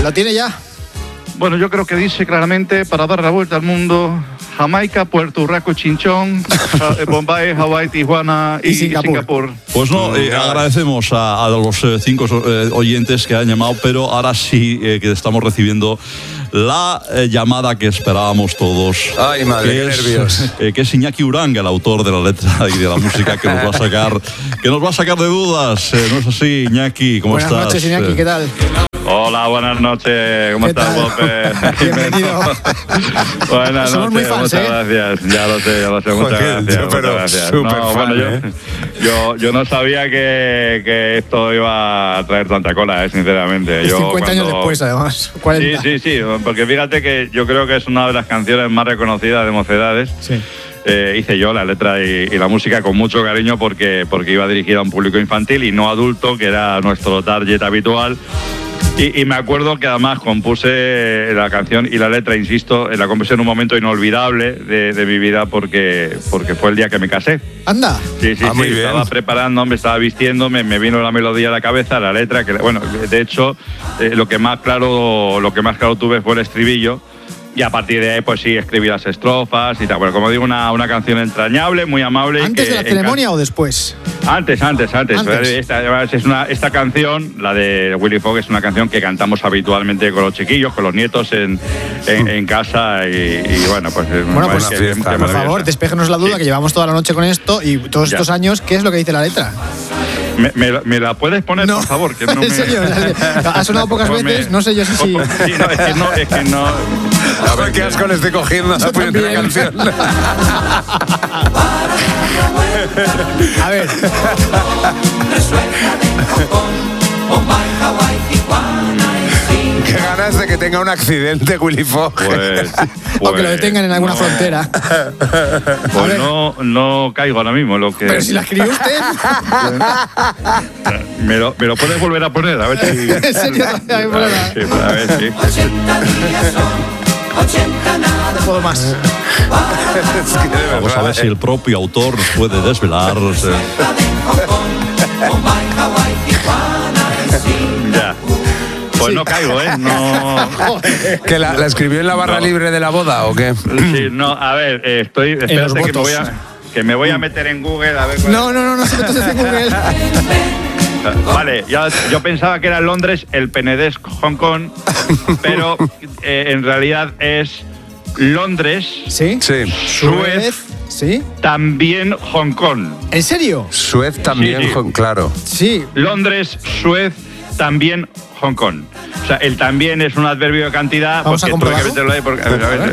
¿Lo tiene ya? Bueno, yo creo que dice claramente, para dar la vuelta al mundo, Jamaica, Puerto Rico, Chinchón, Bombay, Hawái, Tijuana y Singapur. Pues no, agradecemos a los 5 oyentes que han llamado, pero ahora sí que estamos recibiendo la llamada que esperábamos todos. Ay, madre, qué nervios. Que es Iñaki Uranga, el autor de la letra y de la música, que nos va a sacar de dudas. ¿No es así, Iñaki? ¿Cómo estás? Buenas noches, Iñaki, ¿qué tal? Hola, buenas noches. ¿Cómo estás, Bope? Bienvenido. Buenas Somos noches, muy fans, muchas gracias. Ya lo sé, muchas gracias. No, bueno, yo no sabía que esto iba a traer tanta cola, sinceramente. 50 años después, además. 40. Sí, porque fíjate que yo creo que es una de las canciones más reconocidas de Mocedades. Sí. Hice yo la letra y la música con mucho cariño porque iba dirigida a un público infantil y no adulto, que era nuestro target habitual. Y me acuerdo que además compuse la canción y la letra, insisto, la compuse en un momento inolvidable de mi vida porque fue el día que me casé. ¡Anda! Sí, muy bien. Estaba preparando, me estaba vistiendo, me vino la melodía a la cabeza, la letra, que bueno, de hecho, lo que más claro tuve fue el estribillo. Y a partir de ahí, pues sí, escribí las estrofas y tal. Bueno, como digo, una canción entrañable, muy amable. ¿Antes de la ceremonia o después? Antes. Esta canción, la de Willy Fogg, es una canción que cantamos habitualmente con los chiquillos, con los nietos en casa y bueno, pues... Bueno, pues por favor, despéjenos la duda, que llevamos toda la noche con esto y todos estos años, ¿qué es lo que dice la letra? ¿Me la puedes poner, por favor? Que no ¿En serio? Ha sonado pocas veces, no sé yo si... Sí, es que no... A ver qué asco le estoy cogiendo a la primera canción. A ver. Qué ganas de que tenga un accidente, Willy Fogg. O que lo detengan en alguna frontera. Pues no caigo ahora mismo. Pero si la escribió usted. ¿Me lo puedes volver a poner? A ver si... ¿En serio? A ver, sí. 80 nada. No puedo más. Vamos a ver si el propio autor nos puede desvelar. Ya. Pues no caigo, ¿eh? No. ¿Que la escribió en la barra libre de la boda o qué? Sí, no, a ver, espérate que me voy a meter en Google a ver. No se metas en Google. Vale, yo pensaba que era Londres, el Penedesc, Hong Kong, pero en realidad es Londres, Suez, ¿sí? También Hong Kong. ¿En serio? Suez también, Sí. Claro. Sí. Londres, Suez, también Hong Kong. O sea, el también es un adverbio de cantidad. Vamos a comprobarlo. Tuve que meterlo ahí porque, a ver.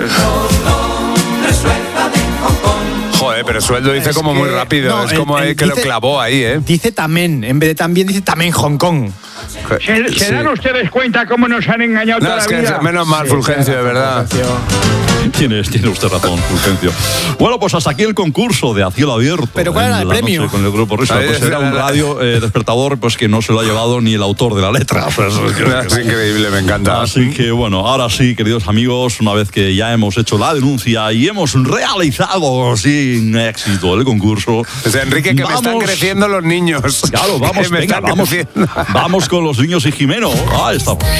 Joder, pero Sueldo dice como muy rápido. No, es como que lo clavó ahí, ¿eh? Dice también, en vez de también dice también Hong Kong. ¿Se dan ustedes cuenta cómo nos han engañado toda la vida? Menos mal, Fulgencio, de verdad. Tiene usted razón, Fulgencio. Bueno, pues hasta aquí el concurso de A Cielo Abierto. ¿Pero cuál era el premio? Con el grupo Risa. Pues era un radio despertador pues que no se lo ha llevado ni el autor de la letra. Pues, es increíble, me encanta. Así que bueno, ahora sí, queridos amigos, una vez que ya hemos hecho la denuncia y hemos realizado sin éxito el concurso. O sea, Enrique, que me están creciendo los niños. Claro, vamos con los niños y Jimeno. Ahí estamos.